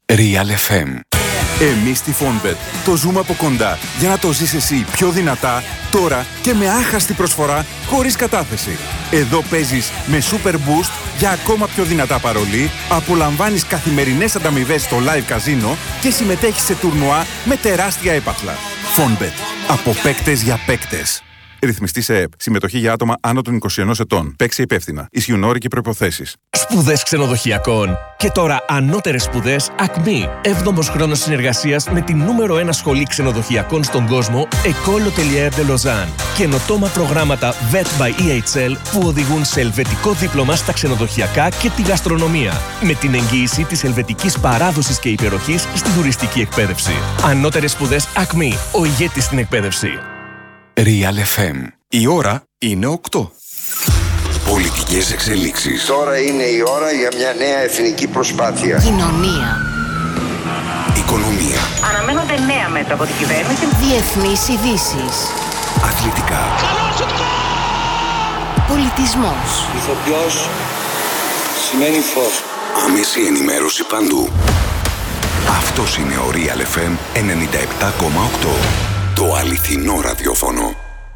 Real FM. Εμείς στη Fonbet το ζούμε από κοντά για να το ζεις εσύ πιο δυνατά, τώρα και με άχαστη προσφορά χωρίς κατάθεση. Εδώ παίζεις με Super Boost για ακόμα πιο δυνατά παρολί, απολαμβάνεις καθημερινές ανταμοιβές στο live καζίνο και συμμετέχεις σε τουρνουά με τεράστια έπαθλα. Fonbet. Από παίκτες για παίκτες. Ρυθμιστή σε ΕΕΠ. Συμμετοχή για άτομα άνω των 21 ετών. Παίξει υπεύθυνα. Ισχύουν όροι και προϋποθέσεις. Σπουδές ξενοδοχειακών. Και τώρα ανώτερες σπουδές Ακμή. 7ος χρόνος συνεργασίας με την νούμερο 1 σχολή ξενοδοχειακών στον κόσμο, École Hôtelière de Lausanne. Καινοτόμα προγράμματα VET by EHL που οδηγούν σε ελβετικό δίπλωμα στα ξενοδοχειακά και τη γαστρονομία. Με την εγγύηση της ελβετικής παράδοσης και υπεροχής στην τουριστική εκπαίδευση. Ανώτερες σπουδές Ακμή. Ο ηγέτης στην εκπαίδευση. Real FM. Η ώρα είναι 8. Πολιτικές εξελίξεις. Τώρα είναι η ώρα για μια νέα εθνική προσπάθεια. Κοινωνία. Οικονομία. Αναμένονται νέα μέτρα από την κυβέρνηση. Διεθνείς ειδήσεις. Αθλητικά. Πολιτισμός. Ηθοποιός σημαίνει φως. Άμεση ενημέρωση παντού. Αυτός είναι ο Real FM 97,8. Το αληθινό ραδιόφωνο.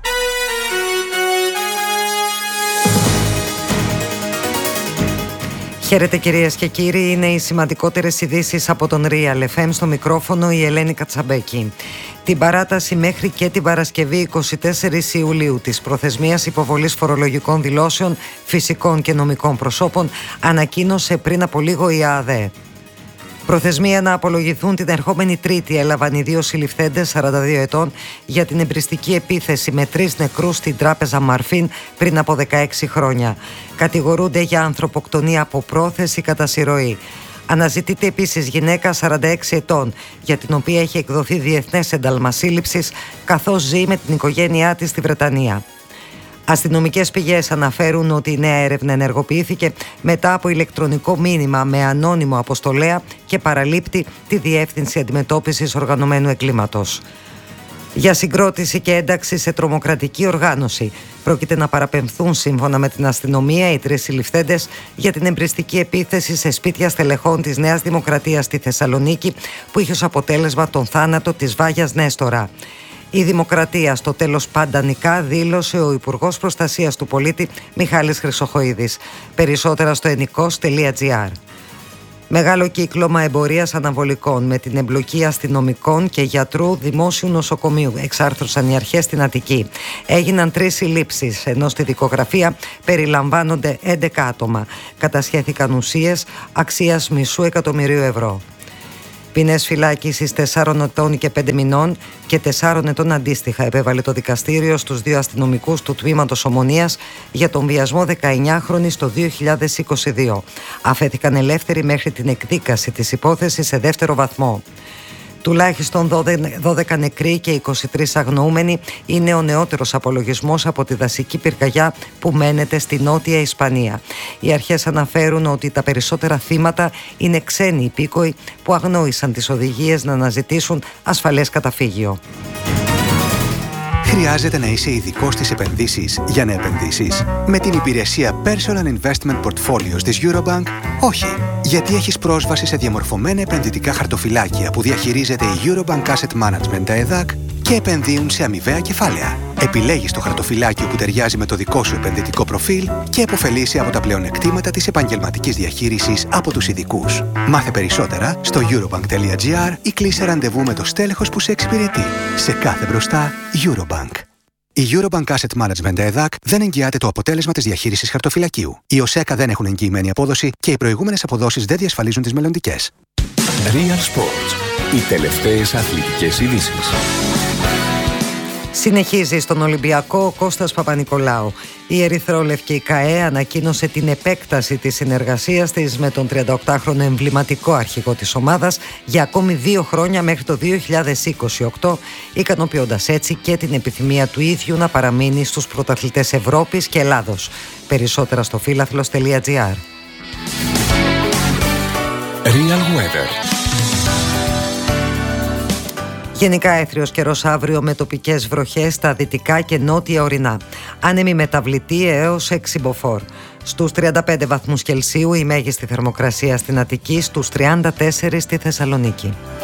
Χαίρετε κυρίες και κύριοι, είναι οι σημαντικότερες ειδήσεις από τον Real FM. Στο μικρόφωνο η Ελένη Κατσαμπέκη. Την παράταση μέχρι και την Παρασκευή 24 Ιουλίου της προθεσμίας υποβολής φορολογικών δηλώσεων φυσικών και νομικών προσώπων ανακοίνωσε πριν από λίγο η ΑΔΕ. Προθεσμία να απολογηθούν την ερχόμενη Τρίτη έλαβαν οι δύο συλληφθέντες 42 ετών για την εμπριστική επίθεση με 3 νεκρούς στην τράπεζα Μαρφίν πριν από 16 χρόνια. Κατηγορούνται για ανθρωποκτονία από πρόθεση κατά συρροή. Αναζητείται επίσης γυναίκα 46 ετών για την οποία έχει εκδοθεί διεθνές ένταλμα σύλληψης καθώς ζει με την οικογένειά της στη Βρετανία. Αστυνομικές πηγές αναφέρουν ότι η νέα έρευνα ενεργοποιήθηκε μετά από ηλεκτρονικό μήνυμα με ανώνυμο αποστολέα και παραλείπτει τη Διεύθυνση Αντιμετώπισης Οργανωμένου Εγκλήματος. Για συγκρότηση και ένταξη σε τρομοκρατική οργάνωση πρόκειται να παραπεμφθούν σύμφωνα με την αστυνομία οι 3 συλληφθέντες για την εμπριστική επίθεση σε σπίτια στελεχών της Νέας Δημοκρατίας στη Θεσσαλονίκη που είχε ως αποτέλεσμα τον θάνατο της Βάγιας Νέστορα. Η Δημοκρατία στο τέλος παντανικά, δήλωσε ο Υπουργός Προστασίας του Πολίτη Μιχάλης Χρυσοχοΐδης. Περισσότερα στο ενικός.gr. Μεγάλο κύκλωμα εμπορίας αναβολικών με την εμπλοκή αστυνομικών και γιατρού δημόσιου νοσοκομείου εξάρθρωσαν οι αρχές στην Αττική. Έγιναν 3 συλλήψεις, ενώ στη δικογραφία περιλαμβάνονται 11 άτομα. Κατασχέθηκαν ουσίες αξίας $500,000 ευρώ. Ποινές φυλάκισης 4 ετών και 5 μηνών και 4 ετών αντίστοιχα επέβαλε το δικαστήριο στους 2 αστυνομικούς του τμήματος Ομονίας για τον βιασμό 19χρονης το 2022. Αφέθηκαν ελεύθεροι μέχρι την εκδίκαση της υπόθεσης σε 2ο βαθμό. Τουλάχιστον 12 νεκροί και 23 αγνοούμενοι είναι ο νεότερος απολογισμός από τη δασική πυρκαγιά που μένεται στη Νότια Ισπανία. Οι αρχές αναφέρουν ότι τα περισσότερα θύματα είναι ξένοι υπήκοοι που αγνόησαν τις οδηγίες να αναζητήσουν ασφαλές καταφύγιο. Χρειάζεται να είσαι ειδικός στις επενδύσεις για να επενδύσεις? Με την υπηρεσία Personal Investment Portfolios της Eurobank, όχι. Γιατί έχεις πρόσβαση σε διαμορφωμένα επενδυτικά χαρτοφυλάκια που διαχειρίζεται η Eurobank Asset Management ΕΔΑΚ και επενδύουν σε αμοιβαία κεφάλαια. Επιλέγεις το χαρτοφυλάκιο που ταιριάζει με το δικό σου επενδυτικό προφίλ και επωφελείσαι από τα πλεονεκτήματα της επαγγελματικής διαχείρισης από τους ειδικούς. Μάθε περισσότερα στο eurobank.gr ή κλείσε ραντεβού με το στέλεχος που σε εξυπηρετεί. Σε κάθε μπροστά, Eurobank. Η Eurobank Asset Management ΕΔΑΚ δεν εγγυάται το αποτέλεσμα της διαχείρισης χαρτοφυλακίου. Οι ΟΣΕΚΑ δεν έχουν εγγυημένη απόδοση και οι προηγούμενες αποδόσεις δεν διασφαλίζουν τις μελλοντικές. Real Sports. Οι τελευταίες αθλητικές ειδήσεις. Συνεχίζει στον Ολυμπιακό ο Κώστας Παπα-Νικολάου. Η Ερυθρόλευκη ΚΑΕ ανακοίνωσε την επέκταση της συνεργασίας της με τον 38χρονο εμβληματικό αρχηγό της ομάδας για ακόμη 2 χρόνια μέχρι το 2028, ικανοποιώντας έτσι και την επιθυμία του ίδιου να παραμείνει στους πρωταθλητές Ευρώπης και Ελλάδος. Περισσότερα στο φίλαθλος.gr. Real Weather. Γενικά έθριος καιρός αύριο με τοπικές βροχές στα δυτικά και νότια ορεινά. Άνεμη μεταβλητή έως 6 μποφόρ. Στους 35 βαθμούς Κελσίου η μέγιστη θερμοκρασία στην Αττική, στους 34 στη Θεσσαλονίκη.